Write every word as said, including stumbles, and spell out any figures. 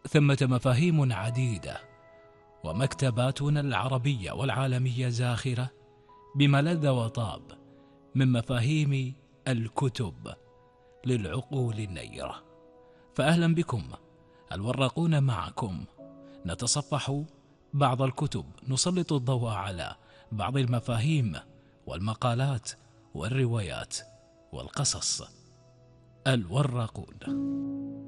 ثمة مفاهيم عديدة، ومكتباتنا العربية والعالمية زاخرة بما لذ وطاب من مفاهيم الكتب للعقول النيرة. فأهلا بكم، الوراقون معكم، نتصفح بعض الكتب، نسلط الضوء على بعض المفاهيم والمقالات والروايات والقصص. الوراقون.